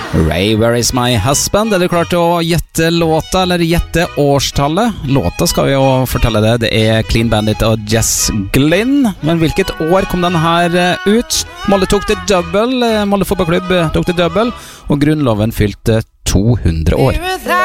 Ray, Where Is My Husband? Er du klar til å gjette låta, eller gjette årstallet? Låta skal vi jo fortelle det. Det er Clean Bandit og Jess Glynn. Men hvilket år kom den her ut? Molde tok det double, Molde fotballklubb tok det double, og Grunnloven fylte 200 år.